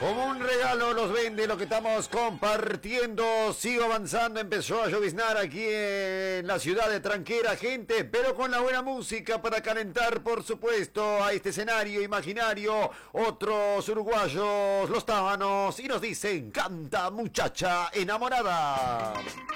Como un regalo los vende lo que estamos compartiendo. Sigo avanzando, empezó a lloviznar aquí en la ciudad de Tranquera, gente, pero con la buena música para calentar, por supuesto, a este escenario imaginario. Otros uruguayos, los tábanos, y nos dicen, canta muchacha enamorada.